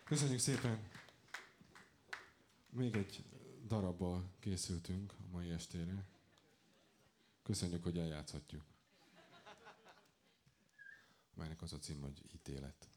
Köszönjük szépen! Még egy darabbal készültünk a mai estére. Köszönjük, hogy eljátszhatjuk. Melynek az a cím, hogy ítélet.